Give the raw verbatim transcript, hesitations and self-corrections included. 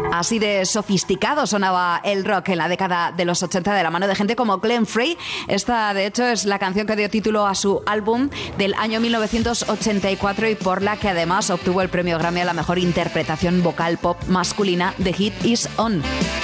Así de sofisticado sonaba el rock en la década de los ochenta de la mano de gente como Glenn Frey. Esta, de hecho, es la canción que dio título a su álbum del año mil novecientos ochenta y cuatro y por la que además obtuvo el premio Grammy a la mejor interpretación vocal pop masculina de Hit Is On.